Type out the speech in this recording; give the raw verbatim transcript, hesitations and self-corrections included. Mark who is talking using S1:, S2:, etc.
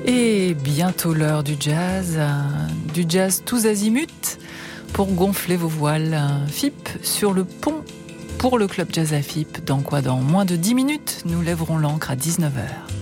S1: Et bientôt l'heure du jazz, du jazz tous azimuts pour gonfler vos voiles. F I P sur le pont pour le club jazz à F I P. Dans quoi ? Dans moins de dix minutes, nous lèverons l'ancre à dix-neuf heures.